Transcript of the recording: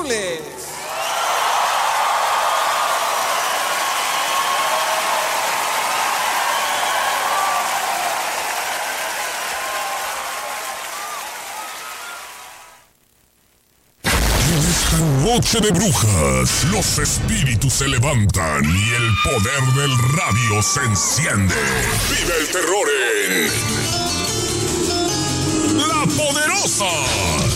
azules. Noche de brujas, los espíritus se levantan y el poder del radio se enciende. Vive el terror en La Poderosa.